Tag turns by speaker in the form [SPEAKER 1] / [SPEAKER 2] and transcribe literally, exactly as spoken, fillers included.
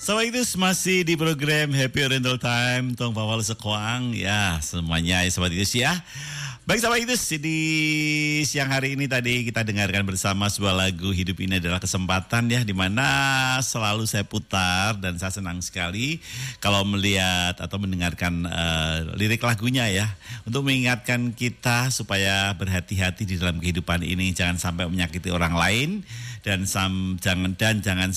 [SPEAKER 1] Sobat itu masih di program Happy Oriental Time Tong Pawal Sekoang. Ya semuanya ya Sobat itu ya. Baik Sobat itu di siang hari ini tadi kita dengarkan bersama sebuah lagu Hidup Ini Adalah Kesempatan ya, dimana selalu saya putar dan saya senang sekali kalau melihat atau mendengarkan uh, lirik lagunya ya, untuk mengingatkan kita supaya berhati-hati di dalam kehidupan ini, jangan sampai menyakiti orang lain dan sam, jangan dan jangan